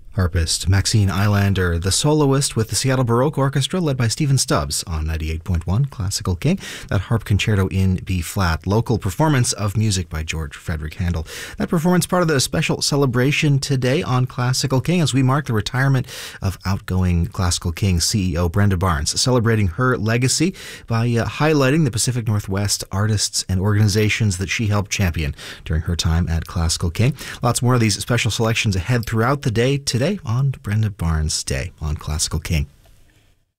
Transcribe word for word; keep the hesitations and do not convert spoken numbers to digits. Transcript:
Harpist Maxine Eilander, the soloist with the Seattle Baroque Orchestra led by Stephen Stubbs on ninety-eight point one Classical King. That harp concerto in B-flat, local performance of music by George Frederick Handel. That performance part of the special celebration today on Classical King as we mark the retirement of outgoing Classical King C E O Brenda Barnes, celebrating her legacy by uh, highlighting the Pacific Northwest artists and organizations that she helped champion during her time at Classical King. Lots more of these special selections ahead throughout the day today on Brenda Barnes Day on Classical King.